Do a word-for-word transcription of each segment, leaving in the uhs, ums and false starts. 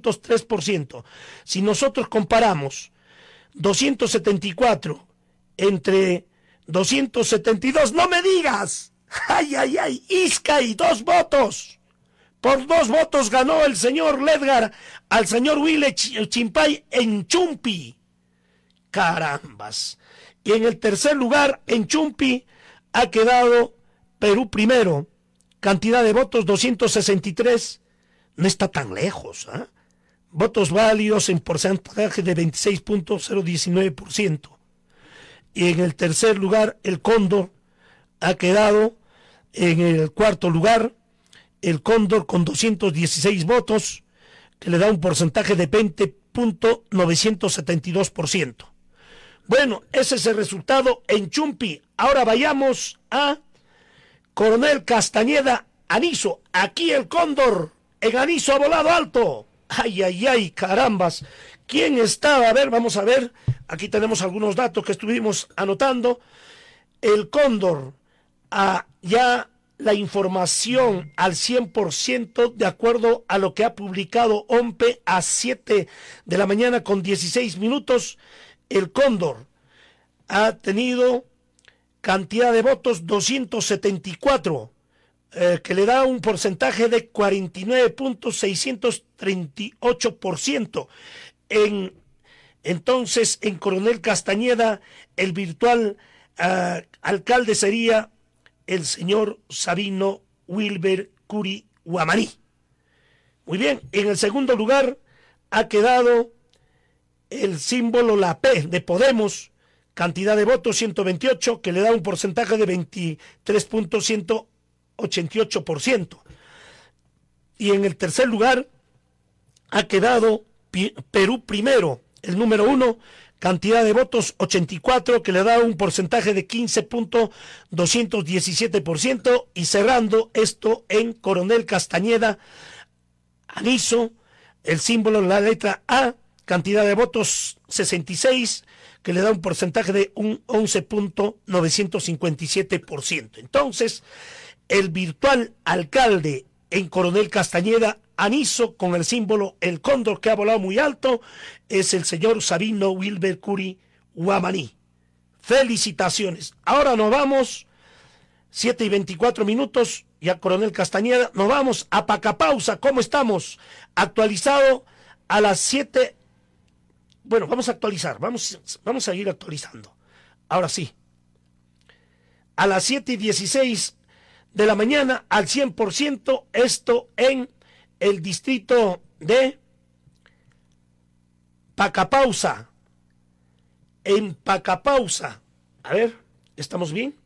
doscientos tres por ciento. Si nosotros comparamos doscientos setenta y cuatro entre doscientos setenta y dos, ¡no me digas! ¡Ay, ay, ay! ¡Iscay! ¡Dos votos! Por dos votos ganó el señor Ledgar al señor Wille Chimpay en Chumpi. ¡Carambas! Y en el tercer lugar, en Chumpi, ha quedado Perú primero. Cantidad de votos, doscientos sesenta y tres. No está tan lejos, ¿eh? Votos válidos en porcentaje de veintiséis punto cero diecinueve por ciento. Y en el tercer lugar, el Cóndor ha quedado en el cuarto lugar. El Cóndor con doscientos dieciséis votos, que le da un porcentaje de veinte punto novecientos setenta y dos por ciento. Bueno, ese es el resultado en Chumpi. Ahora vayamos a Coronel Castañeda, Aniso. Aquí el Cóndor en Aniso ha volado alto. Ay, ay, ay, carambas. ¿Quién estaba? A ver, vamos a ver. Aquí tenemos algunos datos que estuvimos anotando. El Cóndor, ah, ya la información al cien por ciento de acuerdo a lo que ha publicado OMPE a siete de la mañana con dieciséis minutos. El Cóndor ha tenido cantidad de votos doscientos setenta y cuatro, eh, que le da un porcentaje de cuarenta y nueve punto seiscientos treinta y ocho por ciento. En, entonces, en Coronel Castañeda, el virtual uh, alcalde sería el señor Sabino Wilber Curi Guamaní. Muy bien, en el segundo lugar ha quedado el símbolo la P de Podemos, cantidad de votos ciento veintiocho, que le da un porcentaje de veintitrés punto ciento ochenta y ocho por ciento. Y en el tercer lugar ha quedado Perú primero, el número uno, cantidad de votos ochenta y cuatro, que le da un porcentaje de quince punto doscientos diecisiete por ciento. Y cerrando esto en Coronel Castañeda, Aniso, el símbolo, la letra A, cantidad de votos sesenta y seis, que le da un porcentaje de un once punto novecientos cincuenta y siete por ciento. Entonces, el virtual alcalde en Coronel Castañeda, Aniso, con el símbolo el Cóndor, que ha volado muy alto, es el señor Sabino Wilber Curi Guamaní. Felicitaciones. Ahora nos vamos, siete y veinticuatro minutos, ya Coronel Castañeda, nos vamos a Pacapausa. ¿Cómo estamos? Actualizado a las siete. Bueno, vamos a actualizar, vamos, vamos a ir actualizando. Ahora sí. A las siete y dieciséis de la mañana, al cien por ciento, esto en el distrito de Pacapausa. En Pacapausa. A ver, ¿estamos bien?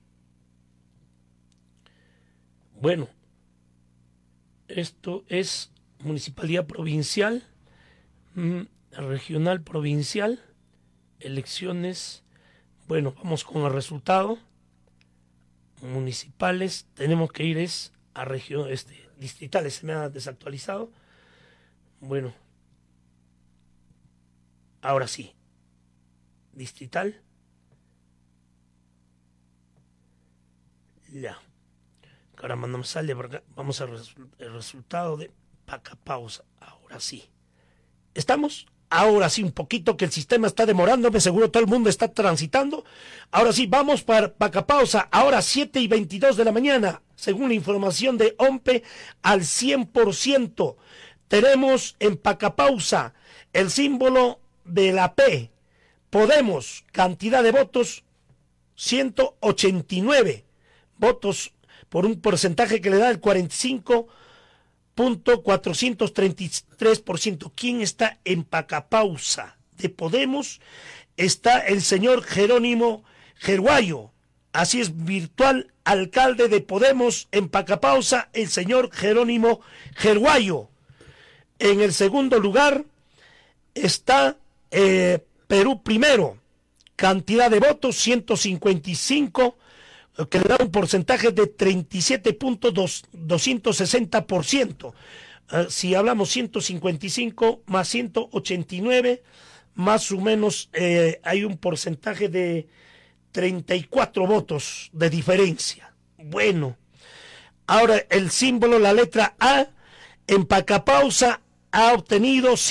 Bueno, esto es municipalidad provincial, mmm, regional provincial, elecciones. Bueno, vamos con el resultado. Municipales, tenemos que ir es a región, este, distritales, se me ha desactualizado. Bueno, ahora sí, distrital, ya, caramba, no me sale por acá. Vamos al resu- el resultado de Pacapausa, ahora sí, ¿estamos? Ahora sí, un poquito que el sistema está demorándome, seguro todo el mundo está transitando. Ahora sí, vamos para Pacapausa, ahora siete y veintidós de la mañana, según la información de OMPE, al cien por ciento. Tenemos en Pacapausa el símbolo de la P, Podemos, cantidad de votos, ciento ochenta y nueve votos, por un porcentaje que le da el cuarenta y cinco punto cuatrocientos treinta y tres por ciento. ¿Quién está en Pacapausa? De Podemos está el señor Jerónimo Gerguayo. Así es, virtual alcalde de Podemos en Pacapausa, el señor Jerónimo Gerguayo. En el segundo lugar está eh, Perú primero, cantidad de votos ciento cincuenta y cinco, que le da un porcentaje de treinta y siete punto doscientos sesenta por ciento. Uh, si hablamos ciento cincuenta y cinco más ciento ochenta y nueve, más o menos eh, hay un porcentaje de treinta y cuatro votos de diferencia. Bueno, ahora el símbolo, la letra A, en Pacapausa ha obtenido